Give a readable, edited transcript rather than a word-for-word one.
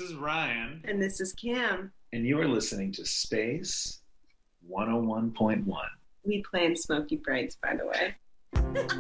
is Ryan. And this is Kim. And you are listening to Space 101.1. We plan Smoky Brights, by the way.